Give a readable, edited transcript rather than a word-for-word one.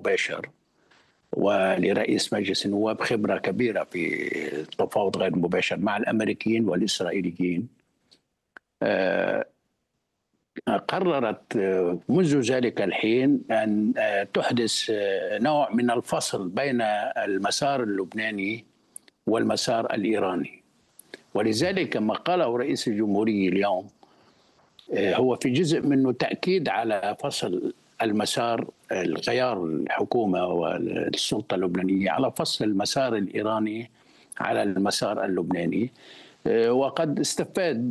مباشر، ولرئيس مجلس النواب خبرة كبيرة في التفاوض غير المباشر مع الأمريكيين والإسرائيليين. قررت منذ ذلك الحين أن تحدث نوع من الفصل بين المسار اللبناني والمسار الإيراني، ولذلك ما قاله رئيس الجمهورية اليوم هو في جزء منه تأكيد على فصل المسار، الخيار الحكومة والسلطة اللبنانية على فصل المسار الإيراني على المسار اللبناني. وقد استفاد